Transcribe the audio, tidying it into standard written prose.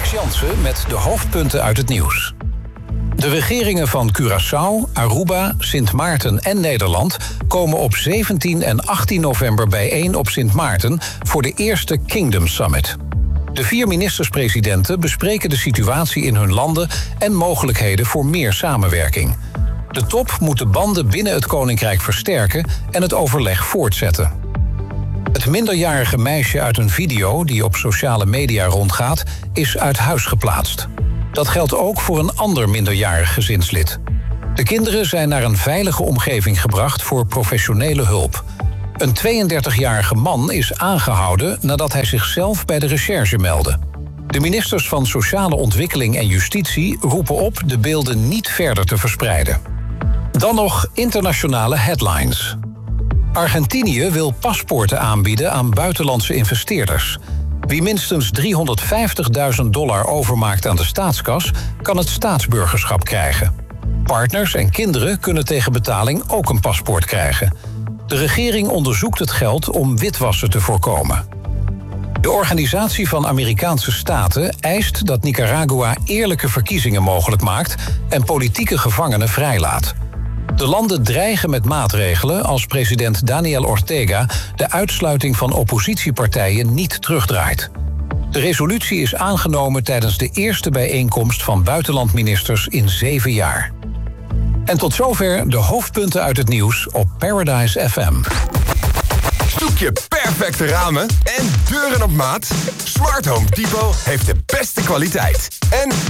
Lex Jansen met de hoofdpunten uit het nieuws. De regeringen van Curaçao, Aruba, Sint Maarten en Nederland komen op 17 en 18 november bijeen op Sint Maarten voor de eerste Kingdom Summit. De 4 ministers-presidenten bespreken de situatie in hun landen en mogelijkheden voor meer samenwerking. De top moet de banden binnen het Koninkrijk versterken en het overleg voortzetten. Het minderjarige meisje uit een video die op sociale media rondgaat, is uit huis geplaatst. Dat geldt ook voor een ander minderjarig gezinslid. De kinderen zijn naar een veilige omgeving gebracht voor professionele hulp. Een 32-jarige man is aangehouden nadat hij zichzelf bij de recherche meldde. De ministers van Sociale Ontwikkeling en Justitie roepen op de beelden niet verder te verspreiden. Dan nog internationale headlines. Argentinië wil paspoorten aanbieden aan buitenlandse investeerders. Wie minstens $350.000 overmaakt aan de staatskas, kan het staatsburgerschap krijgen. Partners en kinderen kunnen tegen betaling ook een paspoort krijgen. De regering onderzoekt het geld om witwassen te voorkomen. De Organisatie van Amerikaanse Staten eist dat Nicaragua eerlijke verkiezingen mogelijk maakt en politieke gevangenen vrijlaat. De landen dreigen met maatregelen als president Daniel Ortega de uitsluiting van oppositiepartijen niet terugdraait. De resolutie is aangenomen tijdens de eerste bijeenkomst van buitenlandministers in 7 jaar. En tot zover de hoofdpunten uit het nieuws op Paradise FM. Zoek je perfecte ramen en deuren op maat? Smart Home Depot heeft de beste kwaliteit en